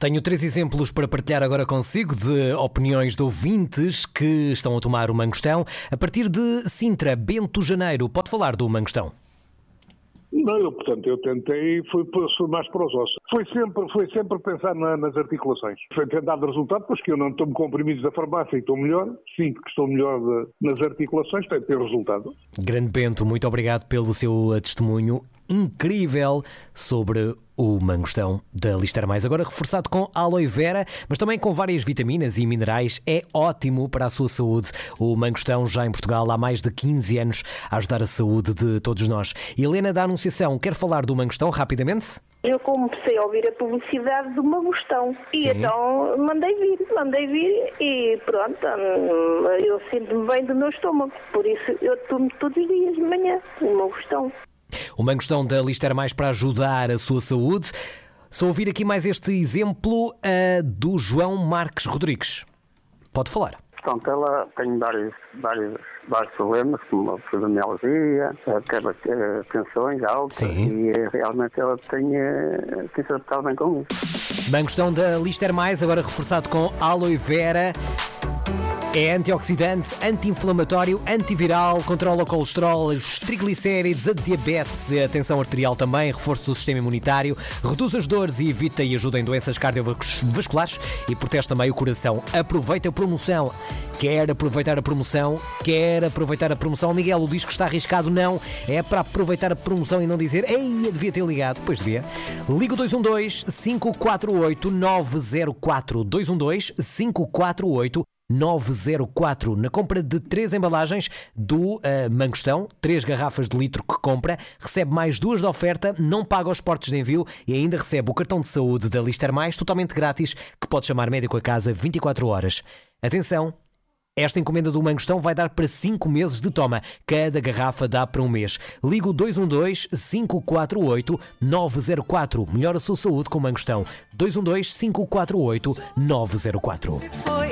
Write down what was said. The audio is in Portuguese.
Tenho 3 exemplos para partilhar agora consigo de opiniões de ouvintes que estão a tomar o mangostão. A partir de Sintra, Bento Janeiro, pode falar do mangostão? Não, eu tentei, fui mais para os ossos. Foi sempre pensar nas articulações. Foi tentar dar resultado, pois que eu não tomo comprimidos da farmácia e estou melhor. Sinto que estou melhor nas articulações, tem que ter resultado. Grande Bento, muito obrigado pelo seu testemunho incrível sobre o mangostão da Lister Mais. Agora reforçado com aloe vera, mas também com várias vitaminas e minerais. É ótimo para a sua saúde. O mangostão já em Portugal há mais de 15 anos a ajudar a saúde de todos nós. Helena da Anunciação, quer falar do mangostão rapidamente? Eu comecei a ouvir a publicidade do mangostão e então mandei vir e pronto, eu sinto-me bem do meu estômago, por isso eu tomo todos os dias de manhã o mangostão. O mangostão da Lister Mais para ajudar a sua saúde. Só ouvir aqui mais este exemplo do João Marques Rodrigues. Pode falar. Portanto, ela tem vários problemas, como a fibromialgia, tensões altas. Sim. E realmente ela tem se adaptado bem com isso. Mangostão da Lister Mais, agora reforçado com aloe vera. É antioxidante, anti-inflamatório, antiviral, controla o colesterol, os triglicéridos, a diabetes, a tensão arterial também, reforça o sistema imunitário, reduz as dores e evita e ajuda em doenças cardiovasculares e protege também o coração. Aproveita a promoção. Quer aproveitar a promoção? O Miguel diz que está arriscado. Não, é para aproveitar a promoção e não dizer ei, devia ter ligado. Pois devia. Liga o 212-548-904. 212-548-904. Na compra de 3 embalagens do mangostão, 3 garrafas de litro que compra, recebe mais 2 de oferta, não paga os portos de envio e ainda recebe o cartão de saúde da Lister Mais totalmente grátis, que pode chamar médico a casa 24 horas. Atenção! Esta encomenda do mangostão vai dar para 5 meses de toma. Cada garrafa dá para um mês. Liga o 212-548-904. Melhora a sua saúde com o mangostão. 212-548-904.